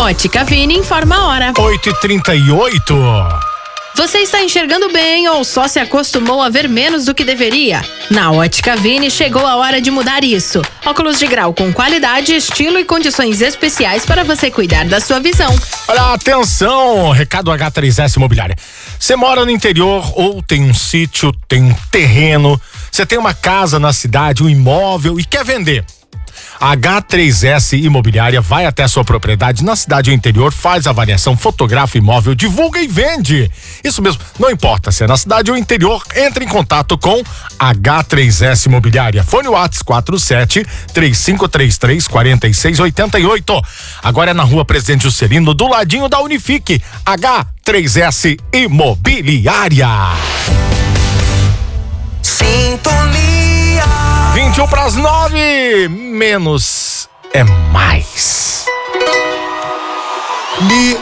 Ótica Vini informa a hora. 8h38. Você está enxergando bem ou só se acostumou a ver menos do que deveria? Na Ótica Vini chegou a hora de mudar isso. Óculos de grau com qualidade, estilo e condições especiais para você cuidar da sua visão. Olha, atenção, recado H3S Imobiliária. Você mora no interior ou tem um sítio, tem um terreno, você tem uma casa na cidade, um imóvel e quer vender. A H3S Imobiliária vai até a sua propriedade na cidade ou interior, faz avaliação, fotografa o imóvel, divulga e vende. Isso mesmo, não importa se é na cidade ou interior, entre em contato com H3S Imobiliária. Fone WhatsApp 47-3533-4688. Agora é na Rua Presidente Juscelino, do ladinho da Unifique. H3S Imobiliária. Sintonia 21:09, menos é mais.